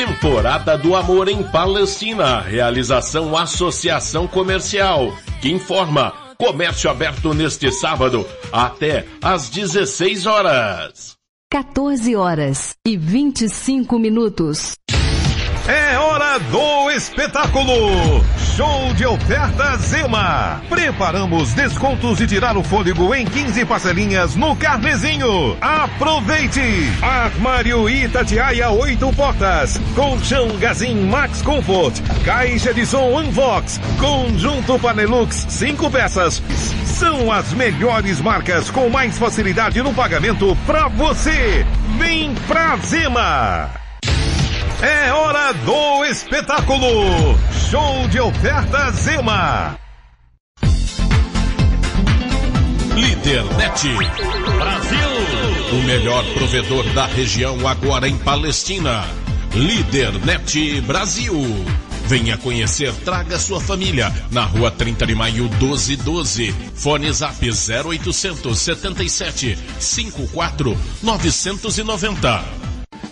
Temporada do Amor em Palestina. Realização Associação Comercial, que informa: comércio aberto neste sábado até às 16 horas. 14h25. É hora do espetáculo! Show de oferta Zema! Preparamos descontos de tirar o fôlego em 15 parcelinhas no Carnezinho. Aproveite! Armário Itatiaia 8 portas, colchão Gazin Max Comfort, caixa de som Unvox, conjunto Panelux 5 peças. São as melhores marcas com mais facilidade no pagamento pra você. Vem pra Zema! É hora do espetáculo! Show de oferta Zema! Lídernet Brasil, o melhor provedor da região agora em Palestina. Lídernet Brasil. Venha conhecer, traga sua família. Na rua 30 de maio 1212. Fone Zap 0800 77 54 990.